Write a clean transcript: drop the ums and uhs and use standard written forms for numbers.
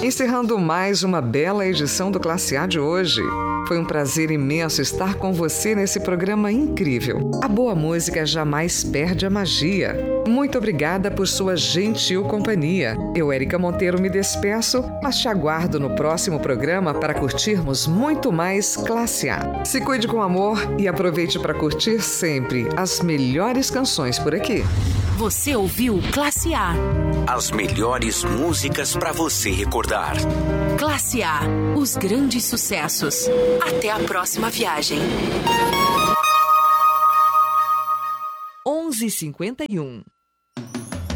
Encerrando mais uma bela edição do Classe A de hoje. Foi um prazer imenso estar com você nesse programa incrível. A boa música jamais perde a magia. Muito obrigada por sua gentil companhia. Eu, Érica Monteiro, me despeço, mas te aguardo no próximo programa para curtirmos muito mais Classe A. Se cuide com amor e aproveite para curtir sempre as melhores canções por aqui. Você ouviu Classe A. As melhores músicas para você recordar. Classe A, os grandes sucessos. Até a próxima viagem. 11h51